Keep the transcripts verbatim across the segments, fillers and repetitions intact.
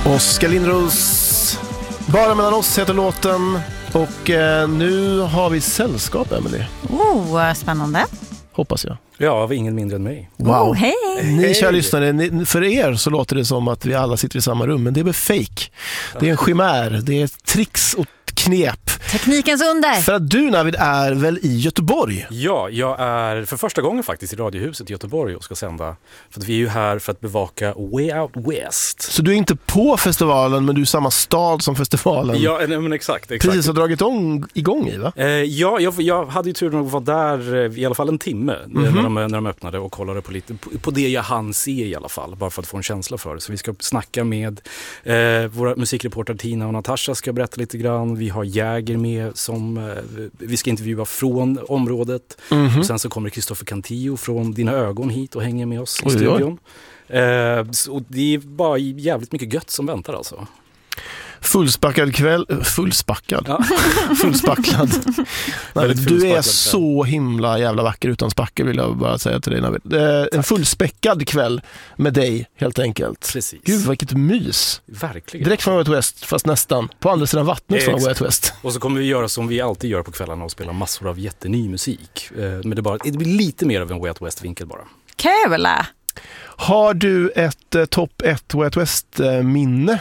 Oskar Lindros, Bara mellan oss heter låten. Och eh, nu har vi sällskap, Emily. Oh, spännande. Hoppas jag. Ja, av ingen mindre än mig. Wow. Oh, hej. Ni kära lyssnare, ni, för er så låter det som att vi alla sitter i samma rum. Men det är väl fake. Det är en chimär, det är tricks och knep. Teknikens under. För att du, Navid, är väl i Göteborg? Ja, jag är för första gången faktiskt i Radiohuset i Göteborg och ska sända. För att vi är ju här för att bevaka Way Out West. Så du är inte på festivalen, men du är i samma stad som festivalen? Ja, men exakt. exakt. Precis har dragit on, igång i, va? Eh, ja, jag, jag hade ju turen att vara där eh, i alla fall en timme mm-hmm. när, de, när de öppnade och kollade på, lite, på, på det jag hann se i alla fall. Bara för att få en känsla för det. Så vi ska snacka med eh, våra musikreportrar Tina och Natasha ska berätta lite grann. Vi har Jäger med som eh, vi ska intervjua från området. Mm-hmm. Och sen så kommer Kristoffer Cantillo från Dina ögon hit och hänger med oss i oj, studion. Oj. Eh, så det är bara jävligt mycket gött som väntar alltså. Fullspackad kväll, fullspackad, ja. fullspacklad. Nej, du är så himla jävla vacker utan spackel, vill jag bara säga till dig, Navid. En fullspäckad kväll med dig, helt enkelt. Precis. Gud, vilket mys. Verkligen. Direkt från Way Out West, fast nästan. På andra sidan vattnet eh, från Way Out West. Och så kommer vi göra som vi alltid gör på kvällarna och spela massor av jätteny musik. Men det, bara, det blir lite mer av en Way Out West-vinkel bara. Kul! Har du ett eh, topp ett Way Out West-minne?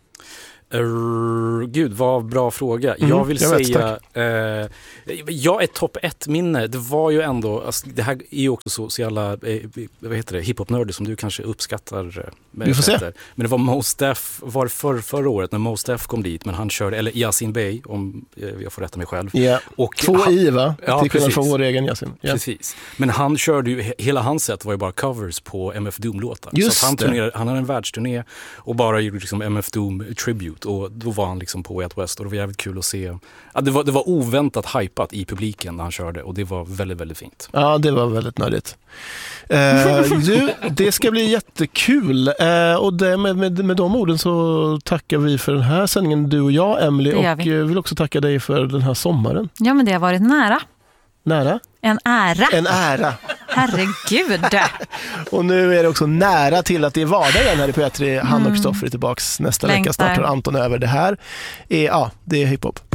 Uh, gud, vad bra fråga. Mm, jag vill jag säga uh, ja, ett topp ett minne. Det var ju ändå alltså, det här är ju också så, så jävla eh, vad heter det, hiphop-nörder som du kanske uppskattar. Eh, Vi får se. Men det var Mos Def var för, förra året när Mos Def kom dit, men han körde, eller Yasin Bey om eh, jag får rätta mig själv. Yeah. Och två han, i va? Ja, till skillnad från vår egen Yasin. Yeah. Precis. Men han körde ju, hela hans sätt var ju bara covers på M F Doom-låtar. Just så han, det. turnerade, han hade en världsturné och bara gjorde liksom M F Doom tribute och då var han liksom på Way Out West och det var jävligt kul att se. Ja, det, var, det var oväntat hypat i publiken när han körde och det var väldigt, väldigt fint. Ja, det var väldigt nödigt. Eh, du, det ska bli jättekul eh, och det, med, med, med de orden så tackar vi för den här sändningen, du och jag, Emily, och vi. vill också tacka dig för den här sommaren. Ja, men det har varit nära. Nära? En ära. En ära. Herregud. Och nu är det också nära till att det är vardag igen här i P tre. Hanna och Kristoffer är tillbaka nästa Längtar. vecka. Snart tar Anton över. Det här är, ja, det är hiphop.